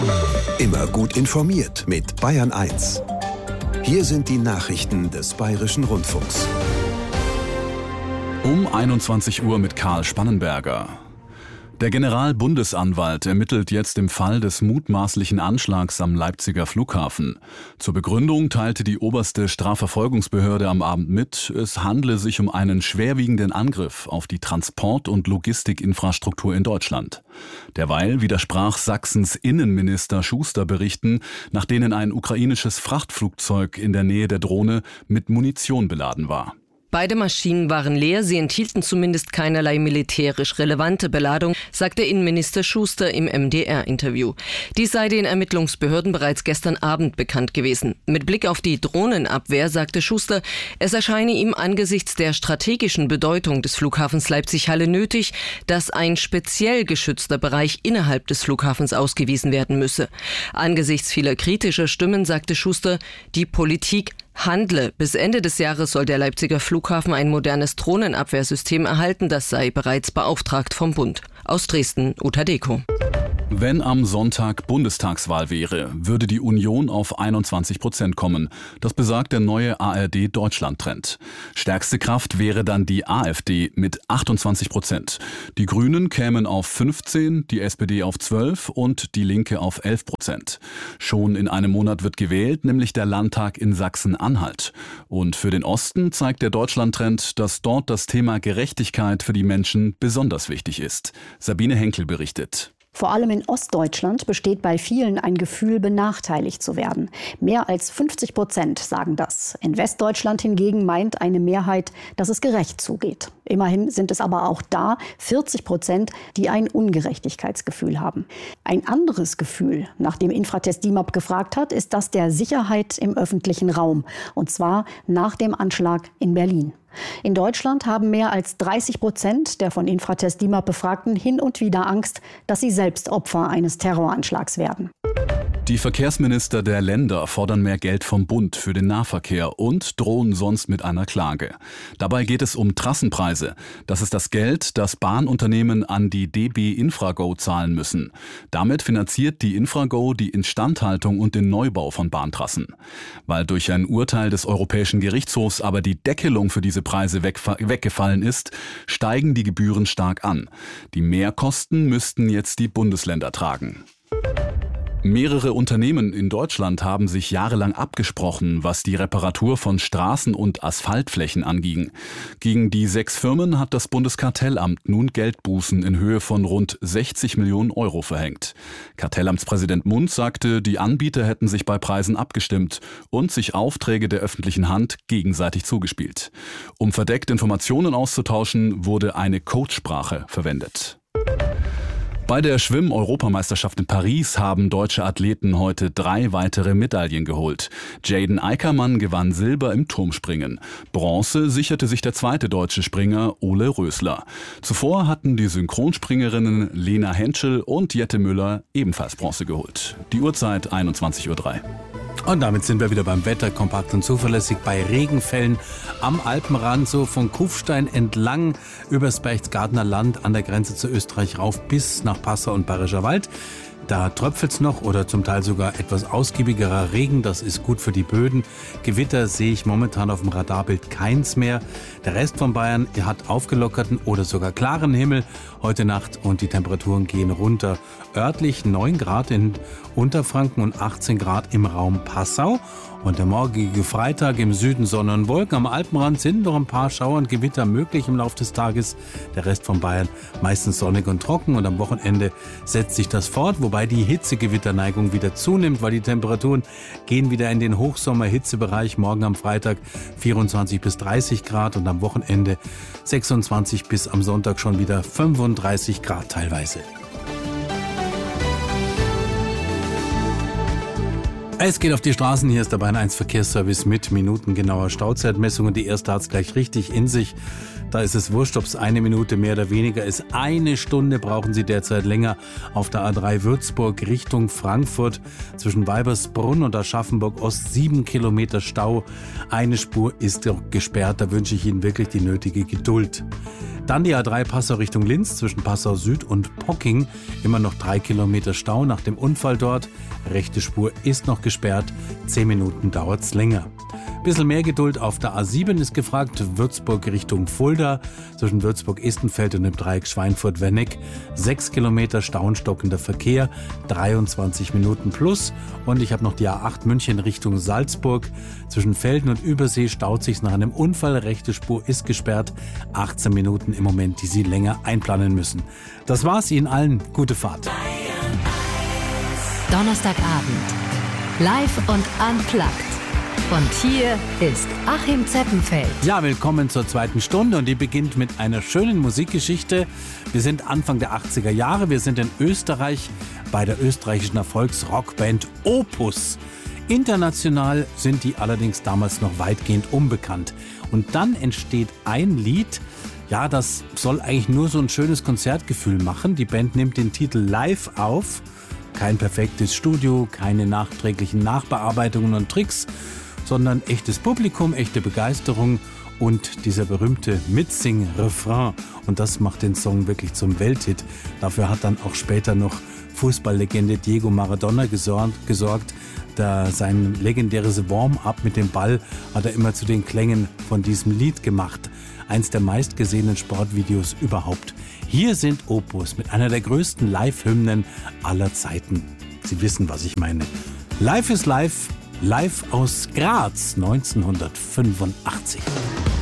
Immer gut informiert mit Bayern 1. Hier sind die Nachrichten des Bayerischen Rundfunks. Um 21 Uhr mit Karl Spannenberger. Der Generalbundesanwalt ermittelt jetzt im Fall des mutmaßlichen Anschlags am Leipziger Flughafen. Zur Begründung teilte die oberste Strafverfolgungsbehörde am Abend mit, es handle sich um einen schwerwiegenden Angriff auf die Transport- und Logistikinfrastruktur in Deutschland. Derweil widersprach Sachsens Innenminister Schuster Berichten, nach denen ein ukrainisches Frachtflugzeug in der Nähe der Drohne mit Munition beladen war. Beide Maschinen waren leer, sie enthielten zumindest keinerlei militärisch relevante Beladung, sagte Innenminister Schuster im MDR-Interview. Dies sei den Ermittlungsbehörden bereits gestern Abend bekannt gewesen. Mit Blick auf die Drohnenabwehr sagte Schuster, es erscheine ihm angesichts der strategischen Bedeutung des Flughafens Leipzig-Halle nötig, dass ein speziell geschützter Bereich innerhalb des Flughafens ausgewiesen werden müsse. Angesichts vieler kritischer Stimmen sagte Schuster, die Politik handle. Bis Ende des Jahres soll der Leipziger Flughafen ein modernes Drohnenabwehrsystem erhalten. Das sei bereits beauftragt vom Bund. Aus Dresden, Uta Deko. Wenn am Sonntag Bundestagswahl wäre, würde die Union auf 21% kommen. Das besagt der neue ARD-Deutschland-Trend. Stärkste Kraft wäre dann die AfD mit 28%. Die Grünen kämen auf 15%, die SPD auf 12% und die Linke auf 11%. Schon in einem Monat wird gewählt, nämlich der Landtag in Sachsen-Anhalt. Und für den Osten zeigt der Deutschland-Trend, dass dort das Thema Gerechtigkeit für die Menschen besonders wichtig ist. Sabine Henkel berichtet. Vor allem in Ostdeutschland besteht bei vielen ein Gefühl, benachteiligt zu werden. Mehr als 50% sagen das. In Westdeutschland hingegen meint eine Mehrheit, dass es gerecht zugeht. Immerhin sind es aber auch da 40%, die ein Ungerechtigkeitsgefühl haben. Ein anderes Gefühl, nach dem Infratest DIMAP gefragt hat, ist das der Sicherheit im öffentlichen Raum. Und zwar nach dem Anschlag in Berlin. In Deutschland haben mehr als 30% der von Infratest DIMAP Befragten hin und wieder Angst, dass sie selbst Opfer eines Terroranschlags werden. Die Verkehrsminister der Länder fordern mehr Geld vom Bund für den Nahverkehr und drohen sonst mit einer Klage. Dabei geht es um Trassenpreise. Das ist das Geld, das Bahnunternehmen an die DB Infrago zahlen müssen. Damit finanziert die Infrago die Instandhaltung und den Neubau von Bahntrassen. Weil durch ein Urteil des Europäischen Gerichtshofs aber die Deckelung für diese Preise weggefallen ist, steigen die Gebühren stark an. Die Mehrkosten müssten jetzt die Bundesländer tragen. Mehrere Unternehmen in Deutschland haben sich jahrelang abgesprochen, was die Reparatur von Straßen- und Asphaltflächen anging. Gegen die 6 Firmen hat das Bundeskartellamt nun Geldbußen in Höhe von rund 60 Millionen Euro verhängt. Kartellamtspräsident Munz sagte, die Anbieter hätten sich bei Preisen abgestimmt und sich Aufträge der öffentlichen Hand gegenseitig zugespielt. Um verdeckt Informationen auszutauschen, wurde eine Codesprache verwendet. Bei der Schwimm-Europameisterschaft in Paris haben deutsche Athleten heute 3 weitere Medaillen geholt. Jaden Eickermann gewann Silber im Turmspringen. Bronze sicherte sich der zweite deutsche Springer Ole Rösler. Zuvor hatten die Synchronspringerinnen Lena Henschel und Jette Müller ebenfalls Bronze geholt. Die Uhrzeit 21:03 Uhr. Und damit sind wir wieder beim Wetter, kompakt und zuverlässig bei Regenfällen am Alpenrand, so von Kufstein entlang übers Berchtesgadener Land an der Grenze zu Österreich rauf bis nach Passau und Bayerischer Wald. Da tröpfelt's noch oder zum Teil sogar etwas ausgiebigerer Regen. Das ist gut für die Böden. Gewitter sehe ich momentan auf dem Radarbild keins mehr. Der Rest von Bayern hat aufgelockerten oder sogar klaren Himmel heute Nacht und die Temperaturen gehen runter. Örtlich 9 Grad in Unterfranken und 18 Grad im Raum Passau. Und der morgige Freitag im Süden Sonne und Wolken. Am Alpenrand sind noch ein paar Schauer und Gewitter möglich im Laufe des Tages. Der Rest von Bayern meistens sonnig und trocken. Und am Wochenende setzt sich das fort, wobei die Hitzegewitterneigung wieder zunimmt, weil die Temperaturen gehen wieder in den Hochsommer-Hitzebereich. Morgen am Freitag 24 bis 30 Grad und am Wochenende 26 bis am Sonntag schon wieder 35 Grad teilweise. Es geht auf die Straßen. Hier ist der Bayern 1 Verkehrsservice mit minutengenauer Stauzeitmessung. Und die erste hat es gleich richtig in sich. Da ist es wurscht, ob es 1 Minute mehr oder weniger ist. 1 Stunde brauchen Sie derzeit länger auf der A3 Würzburg Richtung Frankfurt. Zwischen Weibersbrunn und Aschaffenburg Ost 7 Kilometer Stau. Eine Spur ist gesperrt. Da wünsche ich Ihnen wirklich die nötige Geduld. Dann die A3 Passau Richtung Linz zwischen Passau Süd und Pocking. Immer noch 3 Kilometer Stau nach dem Unfall dort. Rechte Spur ist noch gesperrt. 10 Minuten dauert es länger. Bisschen mehr Geduld auf der A7 ist gefragt. Würzburg Richtung Fulda. Zwischen Würzburg-Istenfeld und dem Dreieck Schweinfurt-Werneck. 6 Kilometer stauenstockender Verkehr. 23 Minuten plus. Und ich habe noch die A8 München Richtung Salzburg. Zwischen Velden und Übersee staut sich nach einem Unfall. Rechte Spur ist gesperrt. 18 Minuten im Moment, die Sie länger einplanen müssen. Das war's. Ihnen allen gute Fahrt. Donnerstagabend. Live und unplugged. Und hier ist Achim Zeppenfeld. Ja, willkommen zur zweiten Stunde und die beginnt mit einer schönen Musikgeschichte. Wir sind Anfang der 80er Jahre, wir sind in Österreich bei der österreichischen Erfolgsrockband Opus. International sind die allerdings damals noch weitgehend unbekannt. Und dann entsteht ein Lied, ja, das soll eigentlich nur so ein schönes Konzertgefühl machen. Die Band nimmt den Titel live auf. Kein perfektes Studio, keine nachträglichen Nachbearbeitungen und Tricks, sondern echtes Publikum, echte Begeisterung und dieser berühmte Mitsing-Refrain. Und das macht den Song wirklich zum Welthit. Dafür hat dann auch später noch Fußballlegende Diego Maradona gesorgt. Sein legendäres Warm-up mit dem Ball hat er immer zu den Klängen von diesem Lied gemacht. Eins der meistgesehenen Sportvideos überhaupt. Hier sind Opus mit einer der größten Live-Hymnen aller Zeiten. Sie wissen, was ich meine. Live is Live, live aus Graz 1985.